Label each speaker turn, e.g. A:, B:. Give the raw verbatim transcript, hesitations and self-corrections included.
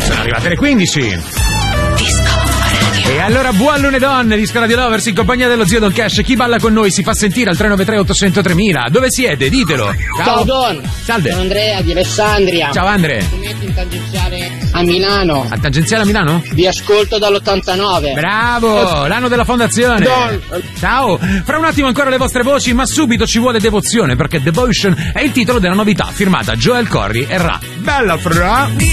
A: Sono arrivate le quindici. E allora buon lunedì, Disco Radio Lovers in compagnia dello zio Don Cash. Chi balla con noi si fa sentire al tre nove tre otto zero zero tremila. Dove siete? Ditelo. Ciao,
B: Ciao Don.
A: Salve.
B: Sono Andrea di Alessandria.
A: Ciao Andre.
B: Ti metti in tangenziale a Milano.
A: A tangenziale a Milano?
B: Vi ascolto dall'ottantanove.
A: Bravo, l'anno della fondazione.
B: Don.
A: Ciao. Fra un attimo ancora le vostre voci, ma subito ci vuole devozione, perché Devotion è il titolo della novità firmata Joel Corry e Ra. Bella Fra.